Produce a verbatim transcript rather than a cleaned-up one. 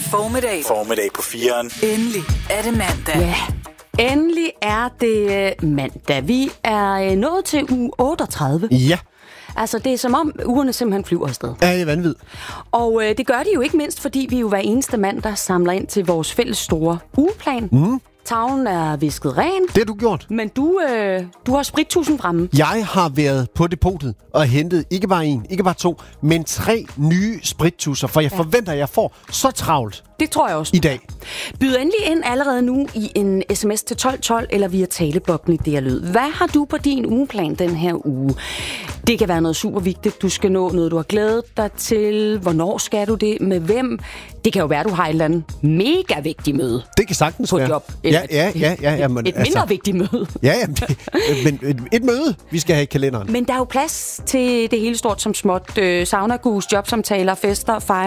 formiddag. Formiddag på fireren. Endelig er det mandag. Ja, endelig er det mandag. Vi er nået til uge otteogtredive. Ja. Altså, det er som om ugerne simpelthen flyver afsted. Ja, det er vanvittigt. Og øh, det gør de jo ikke mindst, fordi vi jo hver eneste mandag samler ind til vores fælles store ugeplan. Mm. Tavlen er visket ren. Det har du gjort. Men du, øh, du har sprittusind fremme. Jeg har været på depotet og hentet ikke bare en, ikke bare to, men tre nye sprittusser, for jeg ja. forventer, at jeg får så travlt. Det tror jeg også. I dag. Byd endelig ind allerede nu i en sms til tolv tolv eller via talebobben i D R Lyd. Hvad har du på din ugeplan den her uge? Det kan være noget super vigtigt. Du skal nå noget, du har glædet dig til. Hvornår skal du det? Med hvem? Det kan jo være, du har et eller andet mega vigtigt møde. Det kan sagtens på være. På job. Ja, ja, ja. ja, ja men, et mindre altså, vigtigt møde. Ja, ja men et, et møde, vi skal have i kalenderen. Men der er jo plads til det hele stort som småt. Øh, sauna-gus, jobsamtaler, fester, fejre.